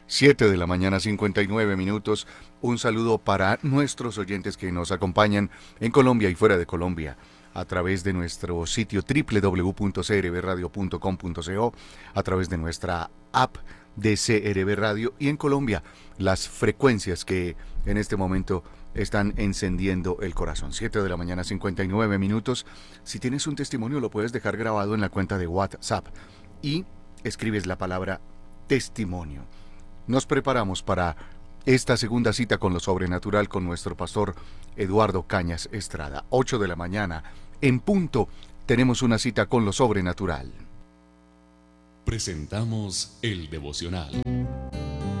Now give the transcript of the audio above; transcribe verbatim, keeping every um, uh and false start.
Siete de la mañana, cincuenta y nueve minutos. Un saludo para nuestros oyentes que nos acompañan en Colombia y fuera de Colombia a través de nuestro sitio doble u doble u doble u punto c r b radio punto com punto co, a través de nuestra app de C R B Radio y en Colombia las frecuencias que en este momento están encendiendo el corazón. Siete de la mañana, cincuenta y nueve minutos. Si tienes un testimonio lo puedes dejar grabado en la cuenta de WhatsApp y escribes la palabra testimonio. Nos preparamos para esta segunda cita con lo sobrenatural con nuestro pastor Eduardo Cañas Estrada. Ocho de la mañana, en punto, tenemos una cita con lo sobrenatural. Presentamos el devocional.